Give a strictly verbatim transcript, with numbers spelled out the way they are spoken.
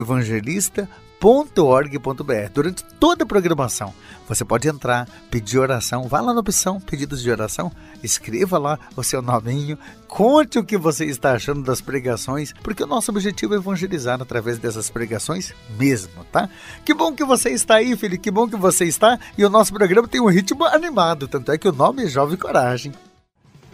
evangelista ponto org ponto br. Durante toda a programação, você pode entrar, pedir oração, vá lá na opção pedidos de oração, escreva lá o seu nominho, conte o que você está achando das pregações, porque o nosso objetivo é evangelizar através dessas pregações mesmo, tá? Que bom que você está aí, filho, que bom que você está, e o nosso programa tem um ritmo animado, tanto é que o nome é Jovem Coragem.